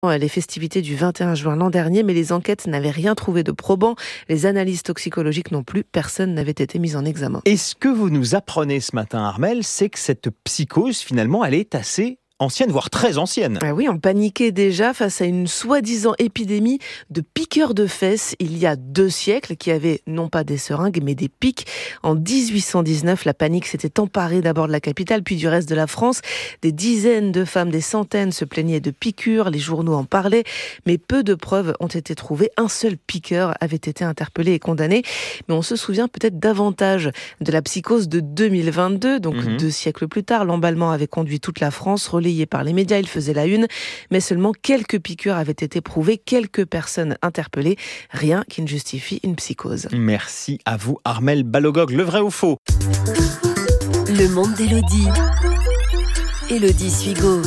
les festivités du 21 juin l'an dernier, mais les enquêtes n'avaient rien trouvé de probant. Les analyses toxicologiques non plus, personne n'avait été mis en examen. Et ce que vous nous apprenez ce matin, Armelle, c'est que cette psychose, finalement, elle est assez ancienne, voire très ancienne. Ah oui, on paniquait déjà face à une soi-disant épidémie de piqûres de fesses il y a 2 siècles, qui avait non pas des seringues, mais des pics. En 1819, la panique s'était emparée d'abord de la capitale, puis du reste de la France. Des dizaines de femmes, des centaines se plaignaient de piqûres, les journaux en parlaient, mais peu de preuves ont été trouvées. Un seul piqueur avait été interpellé et condamné, mais on se souvient peut-être davantage de la psychose de 2022, donc 2 siècles plus tard. L'emballement avait conduit toute la France, relayé par les médias, il faisait la une, mais seulement quelques piqûres avaient été prouvées, quelques personnes interpellées, rien qui ne justifie une psychose. Merci à vous, Armelle Balogog. Le vrai ou faux? Le monde d'Élodie. Élodie Suigo.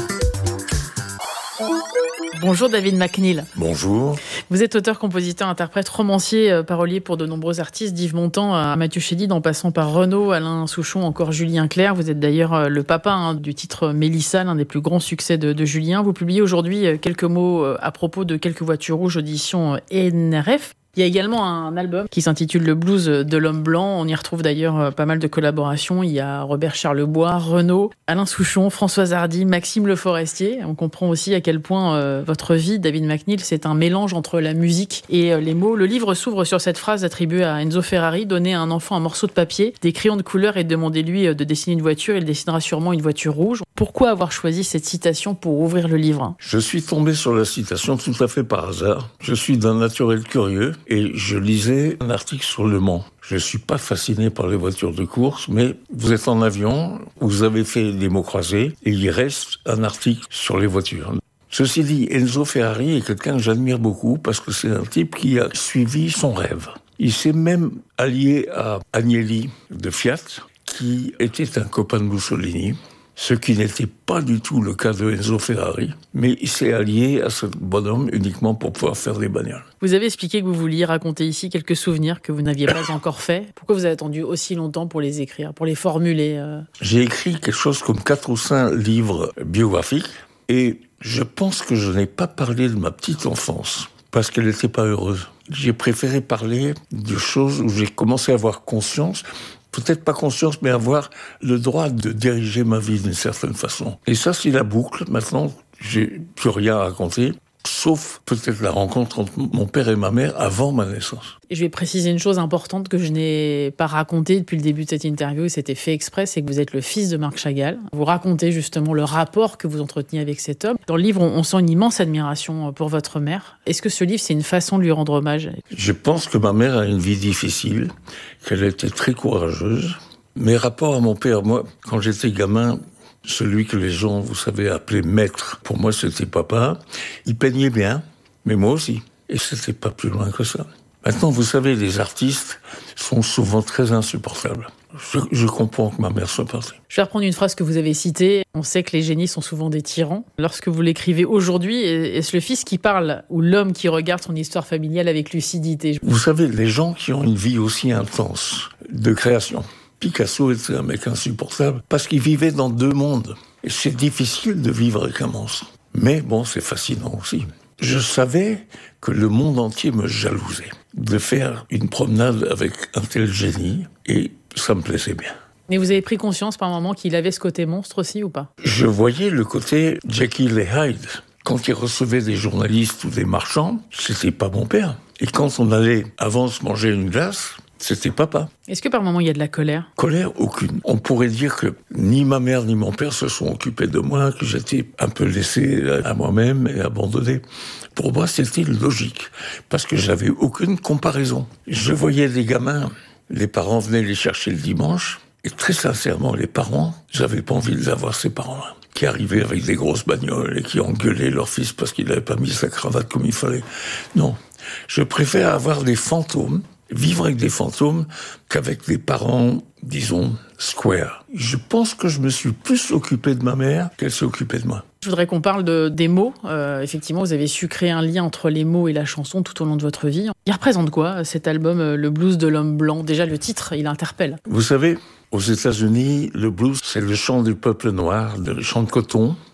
Bonjour David McNeill. Bonjour. Vous êtes auteur, compositeur, interprète, romancier, parolier pour de nombreux artistes, d'Yves Montand à Mathieu Chédid, en passant par Renaud, Alain Souchon, encore Julien Clerc. Vous êtes d'ailleurs le papa du titre Mélissa, l'un des plus grands succès de Julien. Vous publiez aujourd'hui quelques mots à propos de Quelques voitures rouges, audition NRF. Il y a également un album qui s'intitule Le blues de l'homme blanc. On y retrouve d'ailleurs pas mal de collaborations. Il y a Robert Charlebois, Renaud, Alain Souchon, Françoise Hardy, Maxime Le Forestier. On comprend aussi à quel point votre vie, David McNeill, c'est un mélange entre la musique et les mots. Le livre s'ouvre sur cette phrase attribuée à Enzo Ferrari: donnez à un enfant un morceau de papier, des crayons de couleur et demandez-lui de dessiner une voiture. Il dessinera sûrement une voiture rouge. Pourquoi avoir choisi cette citation pour ouvrir le livre? Je suis tombé sur la citation tout à fait par hasard. Je suis d'un naturel curieux et je lisais un article sur Le Mans. Je ne suis pas fasciné par les voitures de course, mais vous êtes en avion, vous avez fait des mots croisés et il reste un article sur les voitures. Ceci dit, Enzo Ferrari est quelqu'un que j'admire beaucoup parce que c'est un type qui a suivi son rêve. Il s'est même allié à Agnelli de Fiat, qui était un copain de Mussolini. Ce qui n'était pas du tout le cas de Enzo Ferrari, mais il s'est allié à ce bonhomme uniquement pour pouvoir faire des bagnoles. Vous avez expliqué que vous vouliez raconter ici quelques souvenirs que vous n'aviez pas encore faits. Pourquoi vous avez attendu aussi longtemps pour les écrire, pour les formuler J'ai écrit quelque chose comme 4 ou 5 livres biographiques, et je pense que je n'ai pas parlé de ma petite enfance, parce qu'elle n'était pas heureuse. J'ai préféré parler de choses où j'ai commencé à avoir conscience, peut-être pas conscience, mais avoir le droit de diriger ma vie d'une certaine façon. Et ça, c'est la boucle. Maintenant, j'ai plus rien à raconter, sauf peut-être la rencontre entre mon père et ma mère avant ma naissance. Et je vais préciser une chose importante que je n'ai pas racontée depuis le début de cette interview, et c'était fait exprès, c'est que vous êtes le fils de Marc Chagall. Vous racontez justement le rapport que vous entreteniez avec cet homme. Dans le livre, on sent une immense admiration pour votre mère. Est-ce que ce livre, c'est une façon de lui rendre hommage? Je pense que ma mère a une vie difficile, qu'elle était très courageuse. Mes rapports à mon père, moi, quand j'étais gamin, celui que les gens, vous savez, appelaient maître, pour moi, c'était papa. Il peignait bien, mais moi aussi. Et c'était pas plus loin que ça. Maintenant, vous savez, les artistes sont souvent très insupportables. Je comprends que ma mère soit partie. Je vais reprendre une phrase que vous avez citée. On sait que les génies sont souvent des tyrans. Lorsque vous l'écrivez aujourd'hui, est-ce le fils qui parle ou l'homme qui regarde son histoire familiale avec lucidité? Vous savez, les gens qui ont une vie aussi intense de création. Picasso était un mec insupportable parce qu'il vivait dans 2 mondes. Et c'est difficile de vivre avec un monstre. Mais bon, c'est fascinant aussi. Je savais que le monde entier me jalousait de faire une promenade avec un tel génie, et ça me plaisait bien. Mais vous avez pris conscience par moment qu'il avait ce côté monstre aussi ou pas? Je voyais le côté Jekyll et Hyde. Quand il recevait des journalistes ou des marchands, c'était pas mon père. Et quand on allait avant se manger une glace, c'était papa. Est-ce que par moment il y a de la colère? Colère, aucune. On pourrait dire que ni ma mère ni mon père se sont occupés de moi, que j'étais un peu laissé à moi-même et abandonné. Pour moi, c'était logique, parce que j'avais aucune comparaison. Je voyais des gamins, les parents venaient les chercher le dimanche, et très sincèrement, les parents, j'avais pas envie d'avoir ces parents-là, qui arrivaient avec des grosses bagnoles et qui engueulaient leur fils parce qu'il n'avait pas mis sa cravate comme il fallait. Non, je préfère avoir des fantômes, vivre avec des fantômes qu'avec des parents, disons, square. Je pense que je me suis plus occupé de ma mère qu'elle s'est occupée de moi. Je voudrais qu'on parle des mots. Effectivement, vous avez su créer un lien entre les mots et la chanson tout au long de votre vie. Il représente quoi, cet album, Le blues de l'homme blanc? Déjà, le titre, il interpelle. Vous savez, aux États-Unis, le blues, c'est le chant du peuple noir, le chant de coton.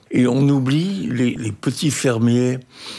Et on oublie les petits fermiers